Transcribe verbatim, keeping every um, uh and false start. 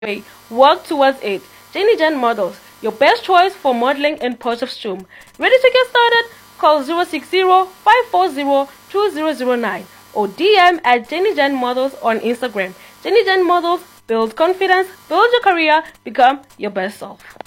way. Work towards it. Jenny Jen Models, your best choice for modeling in Potchefstroom. Ready to get started? Call zero six zero, five four zero, two zero zero nine or D M at Jenny Jen Models on Instagram. Jenny Jen Models, build confidence, build your career, become your best self.